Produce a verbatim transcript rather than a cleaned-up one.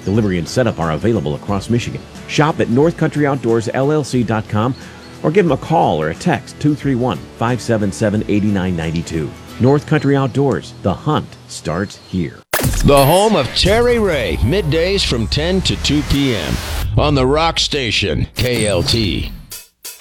Delivery and setup are available across Michigan. Shop at north country outdoors l l c dot com or give them a call or a text two three one, five seven seven, eight nine nine two. North Country Outdoors, the hunt starts here. The home of Terry Ray, middays from ten to two p.m. on the Rock Station, K L T.